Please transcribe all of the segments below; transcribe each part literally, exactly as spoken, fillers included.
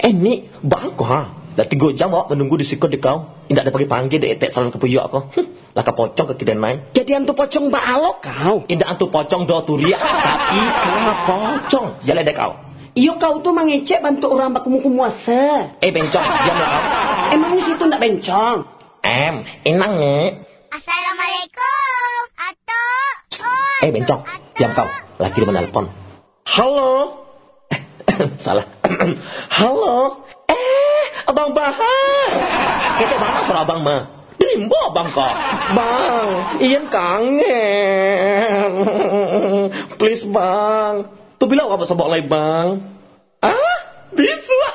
Ini bagus ha. Dah tiga jam awak menunggu di situ di kau. Tidak ada pergi panggil dek etek salon kepuyuk aku. Lah kepocong ke kiden main. Jadi antu pocong baalok kau. Tidak antu pocong do turia, tapi kau pocong. Jalan dek kau. Iyo kau tuh mengecek bantu orang baku muku muasa. Eh bencong, diamlah kau. Emang di situ ndak bencong. Em, inang ni. Assalamualaikum. Atuk. Oh, Eh bencong, diam kau. Lagi dia menelpon. Halo. Salah. Halo. Eh, Abang Bahar. Kita mana suara Abang mah? Dimbo Abang kok. Bang, Ian kangen. Please Bang. Tu bila apa sebab lagi Bang? Ah, bisa.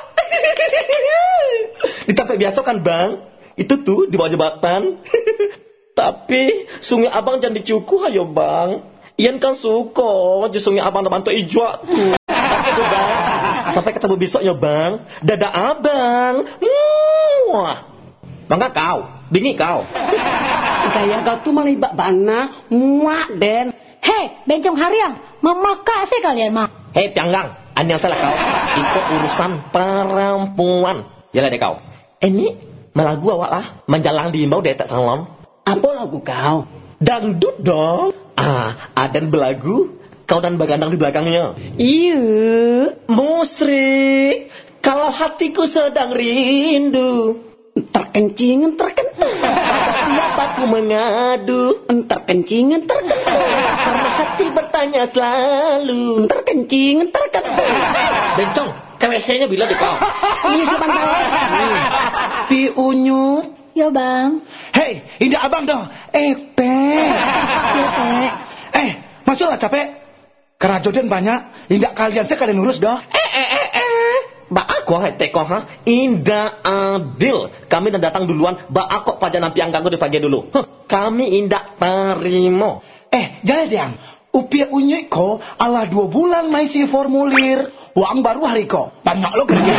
Ditapik biasa kan Bang? Itu tuh di bawah jembatan. Tapi sungai Abang jangan dicukuh ayo Bang. Ian kan suka je sungai Abang dah bantu ijwa tuh. Itu Bang. Sampai ketemu besok ya Bang. Dadah Abang. Wah. Bangga kau. Bingi kau. Gaya kau tuh malah ibak bana. Muak Den. Hei, bencong hariang. Memakak sih kalian mah. Hei Pianggang. Ani yang salah kau. Itu urusan perempuan. Jalan deh kau. Ini malah gua awak lah. Menjalang di imbau detek salon. Apa lagu kau? Dangdut dong. Ah, Aden belagu. Kau dan bagandang di belakangnya. Iya. Musrik. Kalau hatiku sedang rindu. Terkencingan terkental. Siapa ku mengadu? Terkencingan terkental. Karena hati bertanya selalu. Terkencingan terkental. Bencong, K W C-nya bila di kau. Ini sebentar. Pi Unyut. Ya Bang. Hei, indah abang dong. Eh, teh. Ya Teh. Eh, masuklah capek. Kerajodan banyak. Indah kalian saya kalian urus dah. Eh, eh, eh, eh. Ba aku hai teko ha. Indah adil. Kami dah datang duluan. Ba aku paja nampi anggang di pagi dulu. Huh, kami indah terima. Eh, jangan diam. Upia unyek ko ala dua bulan maisi formulir. Uang baru hari ko. Banyak lo kerja.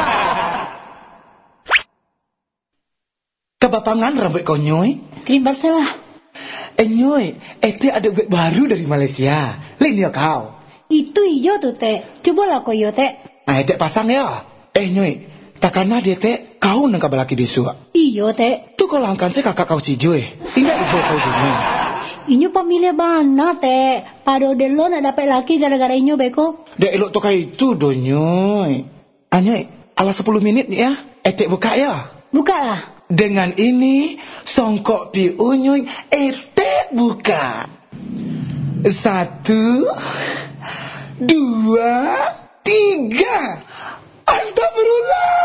Kebapangan rambut kau nyoy. Krim Barcelah. Eh nyoy, ete ada duit baru dari Malaysia. Lain ya kau. Itu iyo tuh Teh. Cobalah kau iyo Teh. Nah, ete pasang ya. Eh nyoy, takkanlah dia teh kau nang kabalaki bisu. Iyo Teh. Tu kau langkan saya kakak kau si Joy. Ingat ibu kau jino. Inyo pamilya mana Teh? Pado delo nak dapat laki gara-gara inyo beko. Dek elok tu kai itu do nyoy. Ah nyoy, ala sepuluh minit ni ya. Ete buka ya. Buka lah. Dengan ini songkok pi unyoy ete buka. Satu, dua, tiga. Astagfirullah.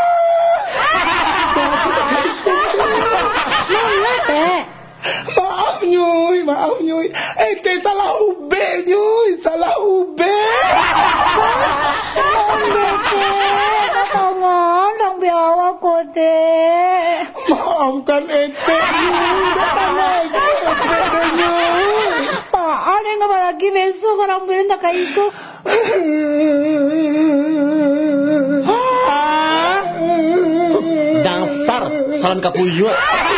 Mana Teh? Maaf nyoy, maaf nyoy. Ete salah ube nyoy, salah ube. Tangan dong biawa ko Teh. Maafkan ete nyoy, datang lagi ete nyoy. Apaan yang nggak lagi besok orang bilang tak kayak itu. Dasar salon kapuyuk.